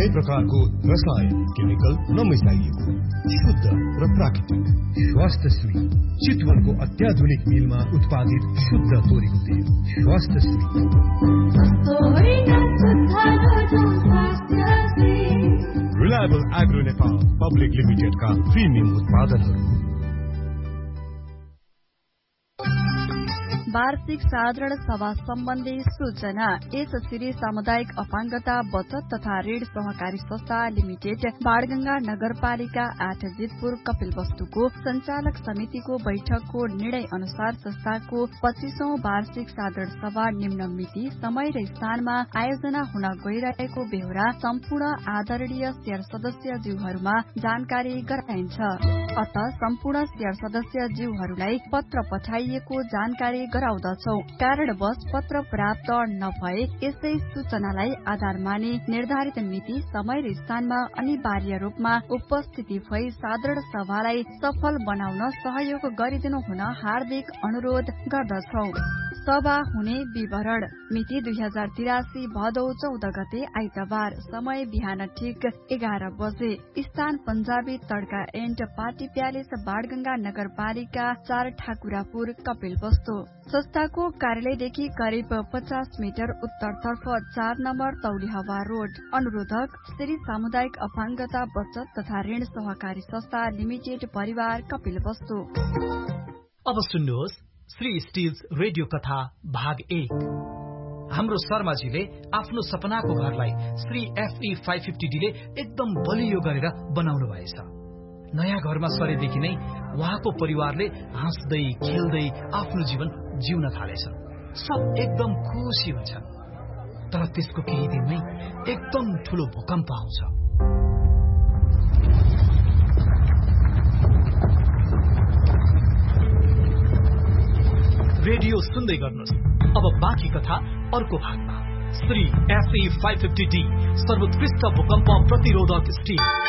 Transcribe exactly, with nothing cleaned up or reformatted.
प्रकारको रसायन केमिकल नमिसाइएको शुद्ध र प्राकृतिक स्वास्थ्यश्री चितवनको अत्याधुनिक मिलमा उत्पादित शुद्ध तोरीको तेल। स्वास्थ्यश्री रिलायबल एग्रो नेपाल पब्लिक लिमिटेडका प्रिमियम उत्पादनहरू। वार्षिक साधारण सभा सम्बन्धी सूचना। यस श्री सामुदायिक अपाङ्गता बचत तथा ऋण सहकारी संस्था लिमिटेड बाणगंगा नगरपालिका आठ जितपुर कपिलवस्तुको संचालक समितिको बैठकको निर्णय अनुसार संस्थाको पच्चीसौं वार्षिक साधारण सभा निम्न मिति समय र स्थानमा आयोजना हुन गइरहेको बेहोरा सम्पूर्ण आदरणीय शेयर सदस्य ज्यूहरूमा जानकारी गराइन्छ। अत सम्पूर्ण शेयर सदस्य ज्यूहरूलाई पत्र पठाइएको जानकारी गराउँदछौ। कारणवश पत्र प्राप्त नभए यसै सूचनालाई आधार मानि निर्धारित मिति समय र स्थानमा अनिवार्य रूपमा उपस्थिति भई साधारण सभालाई सफल बनाउन सहयोग गरिदिनु हुन हार्दिक अनुरोध गर्दछौ। सभा हुने विवरण। मिति दुई हजार तिरासी भदौ चौध गते आइतबार। समय बिहान ठिक एघार बजे। स्थान पंजाबी तड्का एन्ड पार्टी प्यालेस बाणगंगा नगरपालिका चार ठाकुरापुर कपिलवस्तु। संस्थाको कार्यालयदेखि करिब पचास मिटर उत्तरतर्फ चार नम्बर तौली हवा रोड। अनुरोधक श्री सामुदायिक अपाङ्गता बचत तथा ऋण सहकारी संस्था लिमिटेड परिवार कपिलवस्तु। अब सुन्नुहोस् श्री स्टिल्स रेडियो कथा भाग एक। हाम्रो शर्माजीले आफ्नो सपनाको घरलाई Shri FE five fifty D ले एकदम बलियो गरेर बनाउनु भएछ। नयाँ घरमा सरेदेखि नै उहाँको परिवारले हाँस्दै खेल्दै आफ्नो जीवन जिउन थालेछ। सब एकदम खुसी हुन्छन्। तर त्यसको केही दिनमै एकदम ठूलो भूकम्प आउँछ। रेडियो सुन्दै गर्नुहोस्। अब बाँकी कथा अर्को भागमा। Shri FE five fifty D सर्वोत्कृष्ट भूकम्प प्रतिरोधक स्टिल।